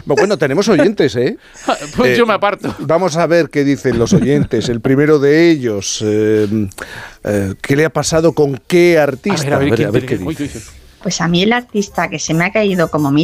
Bueno, tenemos oyentes, ¿eh? Pues yo me aparto. Vamos a ver qué dicen los oyentes. El primero de ellos, ¿qué le ha pasado con qué artista? A ver, qué dice. Pues a mí el artista que se me ha caído como